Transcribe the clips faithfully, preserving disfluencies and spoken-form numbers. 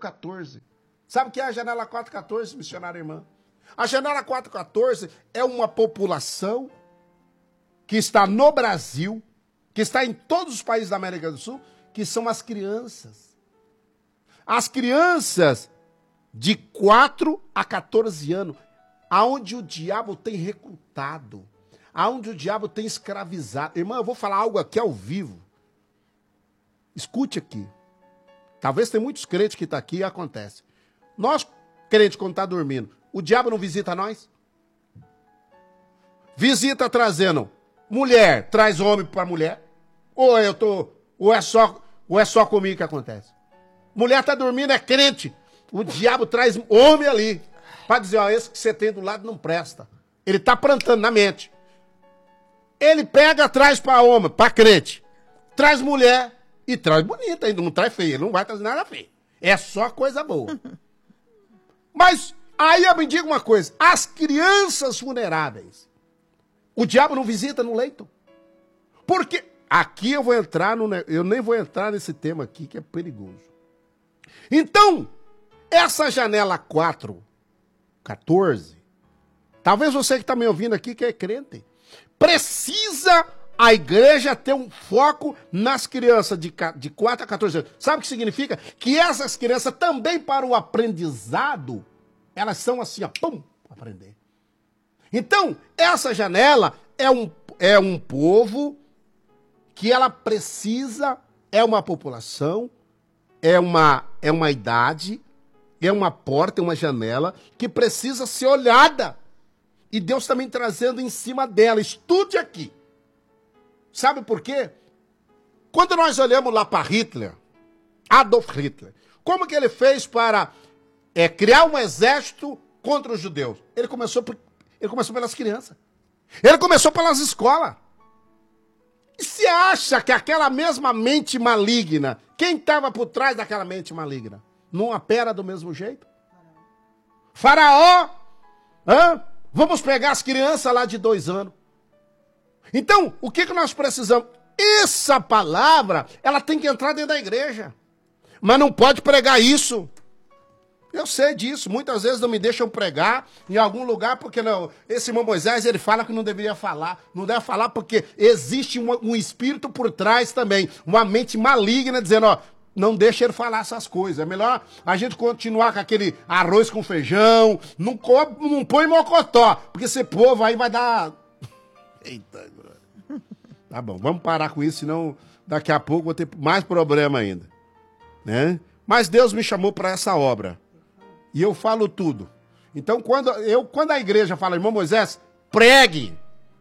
quatorze. Sabe o que é a janela quatro quatorze, missionária irmã? A janela quatro quatorze é uma população que está no Brasil, que está em todos os países da América do Sul, que são as crianças. As crianças de quatro a quatorze anos, aonde o diabo tem recrutado, aonde o diabo tem escravizado. Irmã, eu vou falar algo aqui ao vivo. Escute aqui. Talvez tenha muitos crentes que estão aqui e acontece. Nós, crentes, quando está dormindo, o diabo não visita nós? Visita trazendo mulher, traz homem para mulher. Ou eu tô, ou é só, ou é só comigo que acontece. Mulher está dormindo, é crente. O diabo traz homem ali para dizer, ó, esse que você tem do lado não presta. Ele está plantando na mente. Ele pega, traz para homem, para crente. Traz mulher e traz bonita, ainda não traz feia. Ele não vai trazer nada feio. É só coisa boa. Mas aí eu me diga uma coisa. As crianças vulneráveis, o diabo não visita no leito? Porque aqui eu vou entrar, no, eu nem vou entrar nesse tema aqui que é perigoso. Então, essa janela quatro quatorze, talvez você que está me ouvindo aqui que é crente, precisa a igreja ter um foco nas crianças de, de quatro a quatorze anos. Sabe o que significa? Que essas crianças também para o aprendizado, elas são assim, ó, pum, aprender. Então, essa janela é um, é um povo que ela precisa, é uma população, é uma, é uma idade, é uma porta, é uma janela que precisa ser olhada. E Deus também trazendo em cima dela. Estude aqui. Sabe por quê? Quando nós olhamos lá para Hitler, Adolf Hitler, como que ele fez para é, criar um exército contra os judeus? Ele começou, por, ele começou pelas crianças. Ele começou pelas escolas. E você acha que aquela mesma mente maligna, quem estava por trás daquela mente maligna, não opera do mesmo jeito? Faraó, hã? Vamos pegar as crianças lá de dois anos. Então, o que, que nós precisamos? Essa palavra, ela tem que entrar dentro da igreja. Mas não pode pregar isso. Eu sei disso. Muitas vezes não me deixam pregar em algum lugar, porque não, esse irmão Moisés, ele fala que não deveria falar. Não deve falar porque existe um, um espírito por trás também. Uma mente maligna dizendo, ó, não deixa ele falar essas coisas. É melhor a gente continuar com aquele arroz com feijão. Não, não põe mocotó, porque esse povo aí vai dar... Eita, tá bom, vamos parar com isso, senão daqui a pouco vou ter mais problema ainda, né? Mas Deus me chamou para essa obra e eu falo tudo. Então, quando, eu, quando a igreja fala, irmão Moisés, pregue,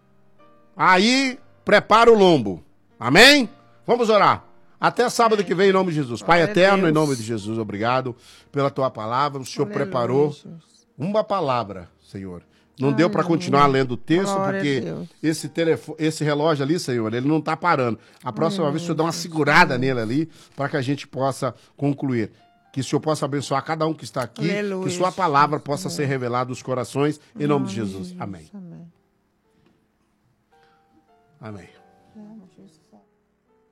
aí prepara o lombo, amém? Vamos orar. Até sábado que vem, em nome de Jesus. Pai eterno, em nome de Jesus, obrigado pela tua palavra. O Senhor Aleluia, preparou Jesus. Uma palavra, Senhor. Não Aleluia. Deu para continuar lendo o texto, Glória porque esse, telefone, esse relógio ali, Senhor, ele não está parando. A próxima Aleluia. Vez o Senhor dá uma segurada nele ali, para que a gente possa concluir. Que o Senhor possa abençoar cada um que está aqui, Aleluia. Que sua palavra possa Aleluia. Ser revelada nos corações, em nome de Jesus. Amém. Amém. Amém.